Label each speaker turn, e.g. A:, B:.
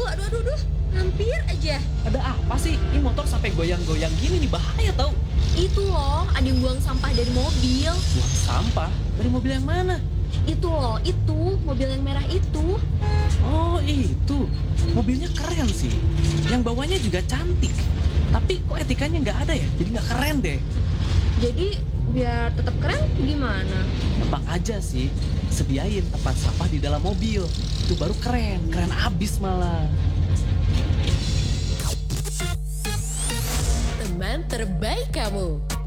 A: aduh. Hampir aja.
B: Ada apa sih? Ini motor sampai goyang-goyang gini nih, bahaya tau.
A: Itu loh, ada yang buang sampah dari mobil.
B: Buang sampah? Dari mobil yang mana?
A: Itu loh, itu mobil yang merah itu.
B: Oh itu, mobilnya keren sih. Yang bawahnya juga cantik. Tapi kok etikanya nggak ada ya? Jadi nggak keren deh.
A: Jadi biar tetap keren gimana?
B: Gampang aja sih, sediain tempat sampah di dalam mobil. Itu baru keren, keren abis malah.
C: Teman terbaik kamu.